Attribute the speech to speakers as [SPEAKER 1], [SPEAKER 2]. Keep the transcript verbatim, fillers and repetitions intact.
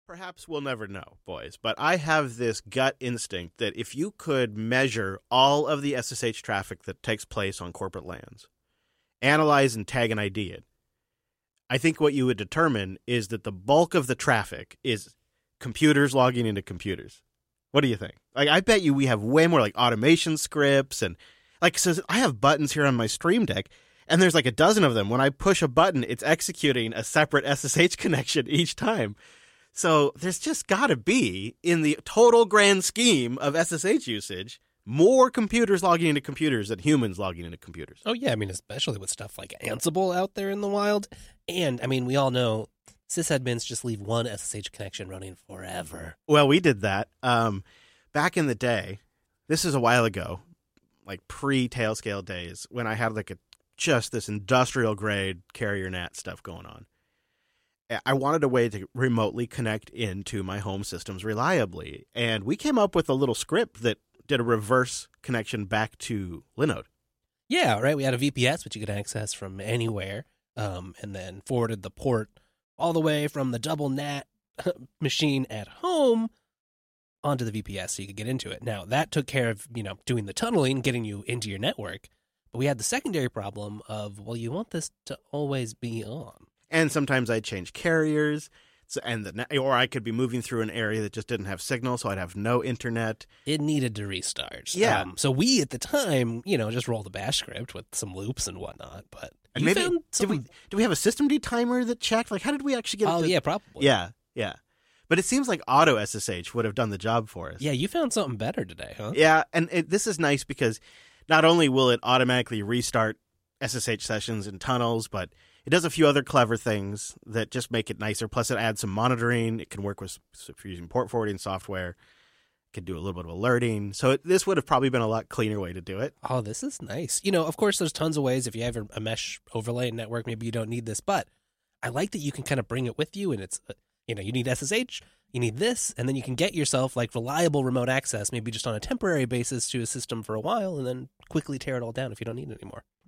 [SPEAKER 1] Perhaps we'll never know, boys, but I have this gut instinct that if you could measure all of the S S H traffic that takes place on corporate lands, analyze and tag and I D it, I think what you would determine is that the bulk of the traffic is computers logging into computers. What do you think? Like, I bet you we have way more like automation scripts and like, so I have buttons here on my Stream Deck and there's like a dozen of them. When I push a button, it's executing a separate S S H connection each time. So there's just got to be, in the total grand scheme of S S H usage, more computers logging into computers than humans logging into computers.
[SPEAKER 2] Oh, yeah. I mean, especially with stuff like Ansible out there in the wild. And, I mean, we all know sysadmins just leave one S S H connection running forever.
[SPEAKER 1] Well, we did that. Um, back in the day, this is a while ago, like pre-Tailscale days, when I had like a just this industrial-grade carrier N A T stuff going on. I wanted a way to remotely connect into my home systems reliably. And we came up with a little script that did a reverse connection back to Linode.
[SPEAKER 2] Yeah, right. We had a V P S, which you could access from anywhere, um, and then forwarded the port all the way from the double N A T machine at home onto the V P S so you could get into it. Now, that took care of, you know, doing the tunneling, getting you into your network. But we had the secondary problem of, well, you want this to always be on.
[SPEAKER 1] And sometimes I'd change carriers, so, and the, or I could be moving through an area that just didn't have signal, so I'd have no internet.
[SPEAKER 2] It needed to restart.
[SPEAKER 1] Yeah.
[SPEAKER 2] Um, so we, at the time, you know, just rolled a bash script with some loops and whatnot. But
[SPEAKER 1] and
[SPEAKER 2] you
[SPEAKER 1] maybe
[SPEAKER 2] found
[SPEAKER 1] did we do we have a systemd timer that checked? Like, how did we actually get?
[SPEAKER 2] Oh,
[SPEAKER 1] it to,
[SPEAKER 2] yeah, probably.
[SPEAKER 1] Yeah, yeah. But it seems like auto S S H would have done the job for us.
[SPEAKER 2] Yeah, you found something better today, huh?
[SPEAKER 1] Yeah, and it, this is nice because not only will it automatically restart S S H sessions and tunnels, but it does a few other clever things that just make it nicer. Plus, it adds some monitoring. It can work with, if you're using port forwarding software, it can do a little bit of alerting. So it, this would have probably been a lot cleaner way to do it.
[SPEAKER 2] Oh, this is nice. You know, of course, there's tons of ways. If you have a mesh overlay network, maybe you don't need this. But I like that you can kind of bring it with you. And it's, you know, you need S S H, you need this, and then you can get yourself like reliable remote access, maybe just on a temporary basis to a system for a while, and then quickly tear it all down if you don't need it anymore.